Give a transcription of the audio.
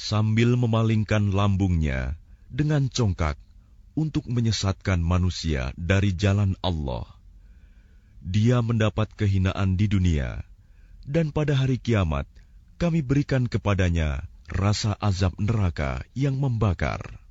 sambil memalingkan lambungnya dengan congkak untuk menyesatkan manusia dari jalan Allah. Dia mendapat kehinaan di dunia, dan pada hari kiamat kami berikan kepadanya rasa azab neraka yang membakar.